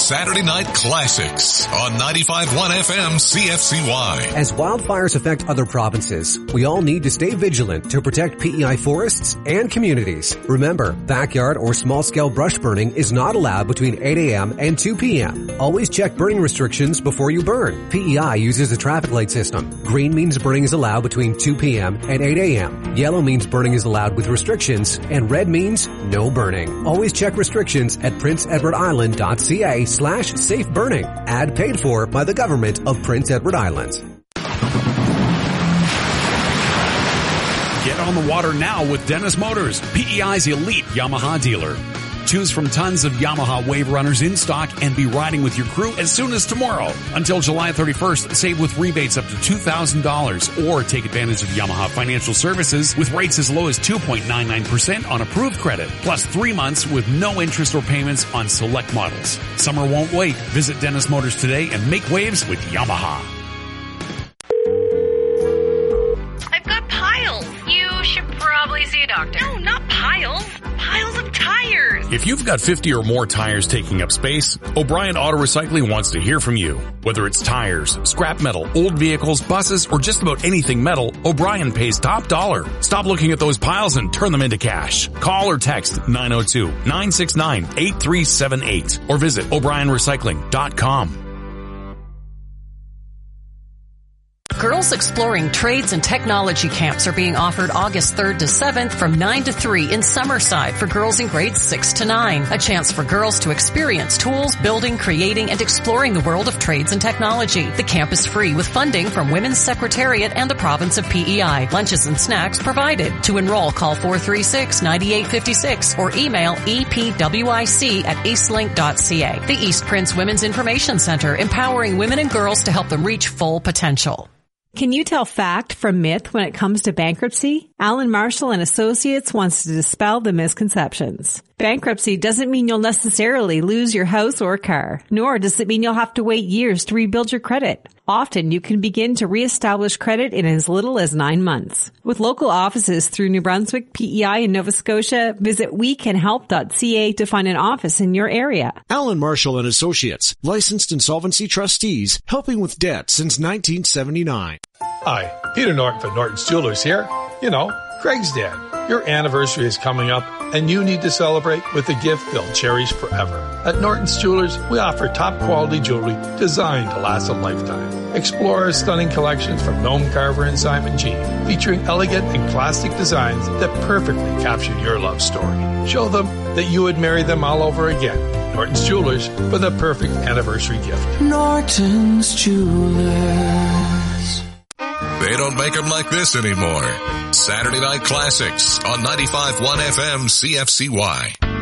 Saturday Night Classics on 95.1 FM CFCY. As wildfires affect other provinces, we all need to stay vigilant to protect PEI forests and communities. Remember, backyard or small-scale brush burning is not allowed between 8 a.m. and 2 p.m. Always check burning restrictions before you burn. PEI uses a traffic light system. Green means burning is allowed between 2 p.m. and 8 a.m. Yellow means burning is allowed with restrictions, and red means no burning. Always check restrictions at princeedwardisland.ca/safe burning. Ad paid for by the government of Prince Edward Island. Get on the water now with Dennis Motors, PEI's elite Yamaha dealer. Choose from tons of Yamaha Wave Runners in stock and be riding with your crew as soon as tomorrow. Until July 31st, save with rebates up to $2,000 or take advantage of Yamaha Financial Services with rates as low as 2.99% on approved credit, plus 3 months with no interest or payments on select models. Summer won't wait. Visit Dennis Motors today and make waves with Yamaha. I've got piles. You should probably see a doctor. No, not piles. Piles of tires. If you've got 50 or more tires taking up space, O'Brien Auto Recycling wants to hear from you. Whether it's tires, scrap metal, old vehicles, buses, or just about anything metal, O'Brien pays top dollar. Stop looking at those piles and turn them into cash. Call or text 902-969-8378 or visit o'brienrecycling.com. Girls Exploring Trades and Technology Camps are being offered August 3rd to 7th from 9 to 3 in Summerside for girls in grades 6 to 9. A chance for girls to experience tools, building, creating, and exploring the world of trades and technology. The camp is free with funding from Women's Secretariat and the province of PEI. Lunches and snacks provided. To enroll, call 436-9856 or email epwic@eastlink.ca. The East Prince Women's Information Center, empowering women and girls to help them reach full potential. Can you tell fact from myth when it comes to bankruptcy? Alan Marshall and Associates wants to dispel the misconceptions. Bankruptcy doesn't mean you'll necessarily lose your house or car, nor does it mean you'll have to wait years to rebuild your credit. Often you can begin to reestablish credit in as little as 9 months. With local offices through New Brunswick, PEI, and Nova Scotia, visit wecanhelp.ca to find an office in your area. Alan Marshall and Associates, licensed insolvency trustees, helping with debt since 1979. Hi, Peter Norton from Norton's Jewelers here. You know, Greg's dad. Your anniversary is coming up, and you need to celebrate with a gift they'll cherish forever. At Norton's Jewelers, we offer top-quality jewelry designed to last a lifetime. Explore our stunning collections from Noam Carver and Simon G, featuring elegant and classic designs that perfectly capture your love story. Show them that you would marry them all over again. Norton's Jewelers for the perfect anniversary gift. Norton's Jewelers. They don't make them like this anymore. Saturday Night Classics on 95.1 FM CFCY.